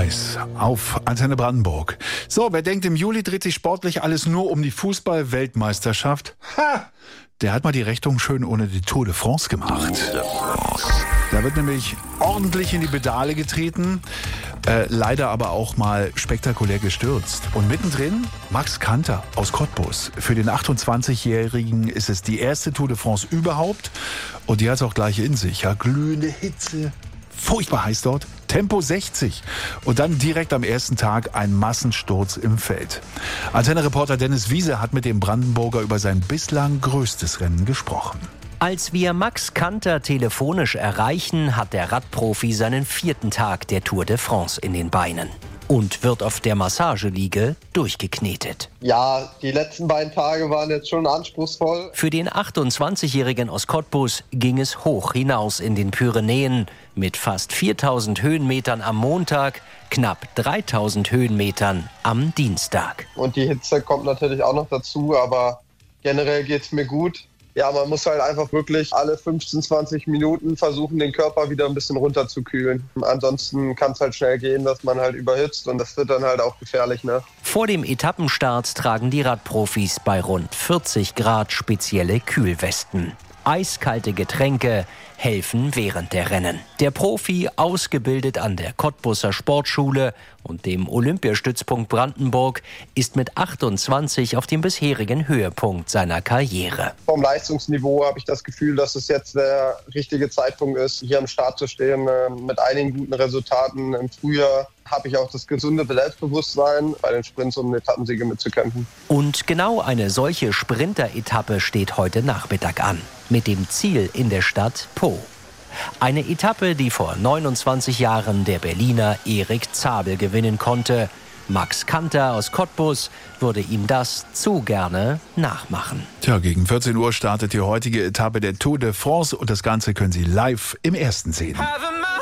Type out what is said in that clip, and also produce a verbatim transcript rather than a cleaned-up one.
Eis auf Antenne Brandenburg. So, wer denkt, im Juli dreht sich sportlich alles nur um die Fußball-Weltmeisterschaft? Ha! Der hat mal die Rechnung schön ohne die Tour de France gemacht. Da wird nämlich ordentlich in die Pedale getreten, äh, leider aber auch mal spektakulär gestürzt. Und mittendrin Max Kanter aus Cottbus. Für den achtundzwanzigjährigen ist es die erste Tour de France überhaupt. Und die hat es auch gleich in sich. Ja, glühende Hitze, furchtbar heiß dort, Tempo sechzig. Und dann direkt am ersten Tag ein Massensturz im Feld. Antenne-Reporter Dennis Wiese hat mit dem Brandenburger über sein bislang größtes Rennen gesprochen. Als wir Max Kanter telefonisch erreichen, hat der Radprofi seinen vierten Tag der Tour de France in den Beinen und wird auf der Massageliege durchgeknetet. Ja, die letzten beiden Tage waren jetzt schon anspruchsvoll. Für den achtundzwanzigjährigen aus Cottbus ging es hoch hinaus in den Pyrenäen mit fast viertausend Höhenmetern am Montag, knapp dreitausend Höhenmetern am Dienstag. Und die Hitze kommt natürlich auch noch dazu, aber generell geht's mir gut. Ja, man muss halt einfach wirklich alle fünfzehn, zwanzig Minuten versuchen, den Körper wieder ein bisschen runterzukühlen. Ansonsten kann es halt schnell gehen, dass man halt überhitzt und das wird dann halt auch gefährlich, ne? Vor dem Etappenstart tragen die Radprofis bei rund vierzig Grad spezielle Kühlwesten. Eiskalte Getränke helfen während der Rennen. Der Profi, ausgebildet an der Cottbuser Sportschule und dem Olympiastützpunkt Brandenburg, ist mit achtundzwanzig auf dem bisherigen Höhepunkt seiner Karriere. Vom Leistungsniveau habe ich das Gefühl, dass es jetzt der richtige Zeitpunkt ist, hier am Start zu stehen, mit einigen guten Resultaten. Im Frühjahr habe ich auch das gesunde Selbstbewusstsein, bei den Sprints um Etappensiege mitzukämpfen. Und genau eine solche Sprinter-Etappe steht heute Nachmittag an. Mit dem Ziel in der Stadt Po. Eine Etappe, die vor neunundzwanzig Jahren der Berliner Erik Zabel gewinnen konnte. Max Kanter aus Cottbus würde ihm das zu gerne nachmachen. Tja, gegen vierzehn Uhr startet die heutige Etappe der Tour de France und das Ganze können Sie live im Ersten sehen.